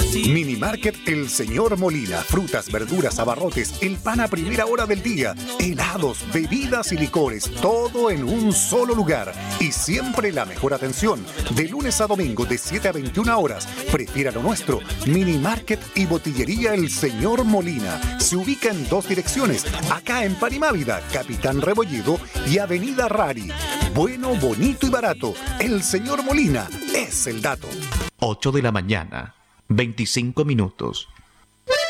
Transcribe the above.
Mini Market El Señor Molina. Frutas, verduras, abarrotes, el pan a primera hora del día, helados, bebidas y licores, todo en un solo lugar. Y siempre la mejor atención. De lunes a domingo de 7 a 21 horas. Prefiera lo nuestro. Mini Market y Botillería El Señor Molina. Se ubica en dos direcciones. Acá en Parimávida, Capitán Rebolledo y Avenida Rari. Bueno, bonito y barato. El Señor Molina es el dato. 8 de la mañana, 25 minutos.